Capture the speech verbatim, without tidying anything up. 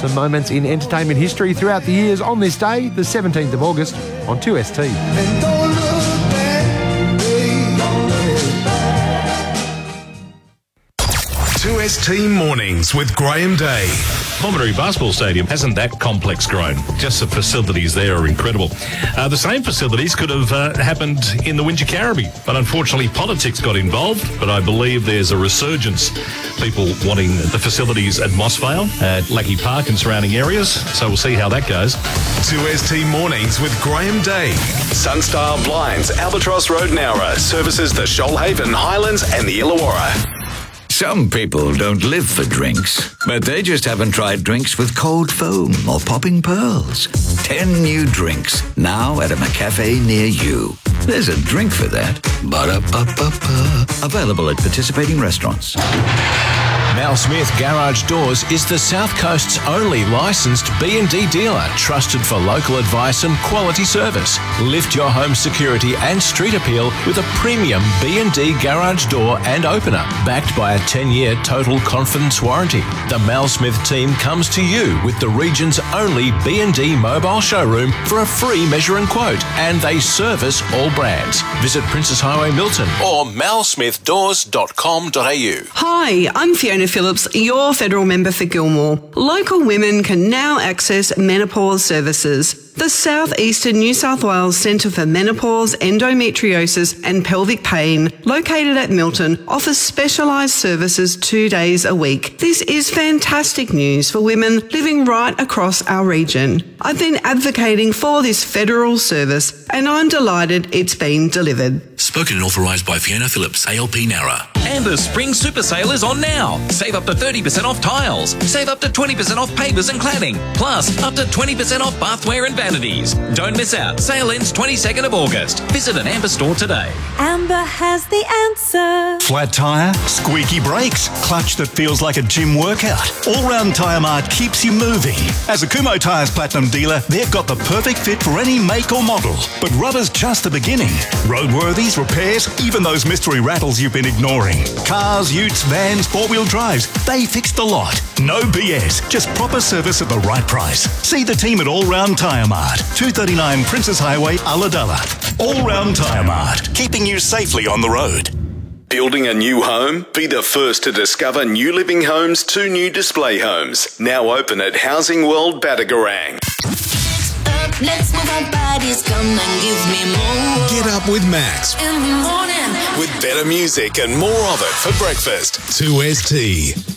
Some moments in entertainment history throughout the years on this day, the seventeenth of August, on two S T. And don't look back, babe, don't look back. two S T Mornings with Graham Day. Bomaderry Basketball Stadium hasn't that complex grown. Just the facilities there are incredible. Uh, the same facilities could have uh, happened in the Wingecarribee, but unfortunately politics got involved. But I believe there's a resurgence. People wanting the facilities at Mossvale, at Lackey Park and surrounding areas. So we'll see how that goes. two S T Mornings with Graham Day. Sunstyle Blinds, Albatross Road, Nowra, services the Shoalhaven, Highlands and the Illawarra. Some people don't live for drinks, but they just haven't tried drinks with cold foam or popping pearls. Ten new drinks, now at a McCafe near you. There's a drink for that. Ba-da-ba-ba-ba. Available at participating restaurants. Mal Smith Garage Doors is the South Coast's only licensed B and D dealer, trusted for local advice and quality service. Lift your home security and street appeal with a premium B and D garage door and opener, backed by a ten-year total confidence warranty. The Mal Smith team comes to you with the region's only B and D mobile showroom for a free measure and quote, and they service all brands. Visit Princess Highway Milton or mal smith doors dot com dot a u. Hi, I'm Fiona Phillips, your federal member for Gilmore. Local women can now access menopause services. The South Eastern New South Wales Centre for Menopause, Endometriosis and Pelvic Pain, located at Milton, offers specialised services two days a week. This is fantastic news for women living right across our region. I've been advocating for this federal service and I'm delighted it's been delivered. Spoken and authorised by Fiona Phillips, A L P Nowra. And the spring super sale is on now. Save up to thirty percent off tiles. Save up to twenty percent off pavers and cladding. Plus, up to twenty percent off bathware and vanities. Don't miss out. Sale ends twenty-second of August. Visit an Amber store today. Amber has the answer. Flat tyre, squeaky brakes, clutch that feels like a gym workout. All-round Tyre Mart keeps you moving. As a Kumho Tyres Platinum dealer, they've got the perfect fit for any make or model. But rubber's just the beginning. Roadworthies, repairs, even those mystery rattles you've been ignoring. Cars, utes, vans, four-wheel drives, they fix the lot. No B S, just proper service at the right price. See the team at All Round Tyre Mart, two thirty-nine Princess Highway, Ulladulla. All Round Tyre Mart, keeping you safely on the road. Building a new home? Be the first to discover New Living Homes' two new display homes. Now open at Housing World Batagaran. Let's move our bodies, come and give me more. Get up with Max. In the morning. With better music and more of it for breakfast. two S T.